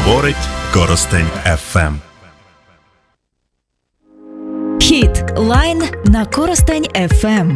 Говорить Коростень ФМ. Хіт-лайн на Коростень ФМ.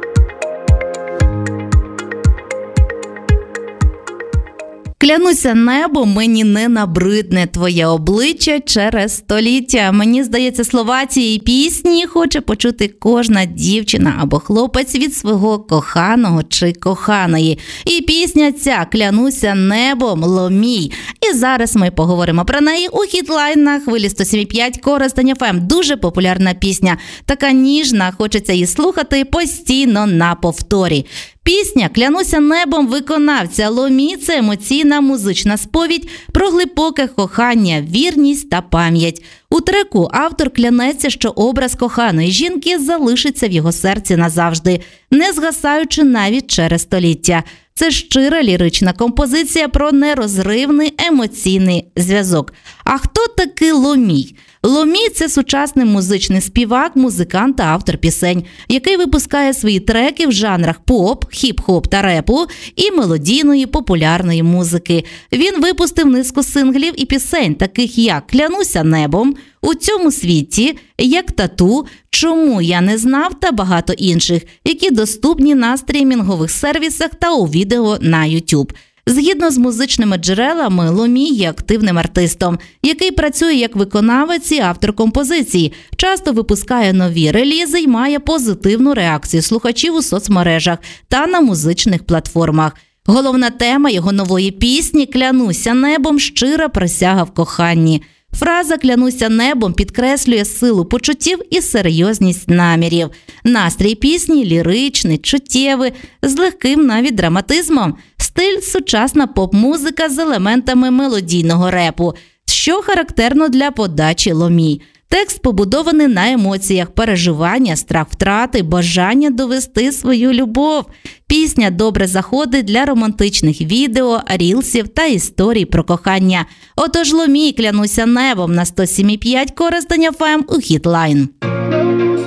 Клянуся небом, мені не набридне твоє обличчя через століття. Мені здається, слова цієї пісні хоче почути кожна дівчина або хлопець від свого коханого чи коханої. І пісня ця «Клянуся небом» Ломій. І зараз ми поговоримо про неї у хітлайн на хвилі 107,5 Коростень ФМ. Дуже популярна пісня. Така ніжна, хочеться її слухати постійно на повторі. Пісня «Клянуся небом» виконавця Ломій – це емоційна музична сповідь про глибоке кохання, вірність та пам'ять. У треку автор клянеться, що образ коханої жінки залишиться в його серці назавжди, не згасаючи навіть через століття. Це щира лірична композиція про нерозривний емоційний зв'язок. А хто такий Ломій? Ломій – це сучасний музичний співак, музикант та автор пісень, який випускає свої треки в жанрах поп, хіп-хоп та репу і мелодійної популярної музики. Він випустив низку синглів і пісень, таких як «Клянуся небом», «У цьому світі», «Як тату», «Чому я не знав» та багато інших, які доступні на стрімінгових сервісах та у відео на YouTube. Згідно з музичними джерелами, Ломій є активним артистом, який працює як виконавець і автор композицій, часто випускає нові релізи і має позитивну реакцію слухачів у соцмережах та на музичних платформах. Головна тема його нової пісні «Клянуся небом» – щира присяга в коханні. Фраза «Клянуся небом» підкреслює силу почуттів і серйозність намірів. Настрій пісні ліричний, чуттєвий, з легким навіть драматизмом. Стиль – сучасна поп-музика з елементами мелодійного репу, що характерно для подачі Ломій. Текст побудований на емоціях, переживання, страх втрати, бажання довести свою любов. Пісня добре заходить для романтичних відео, рілсів та історій про кохання. Отож Ломій «Клянуся небом» на 107,5 Коростень ФМ у хітлайн.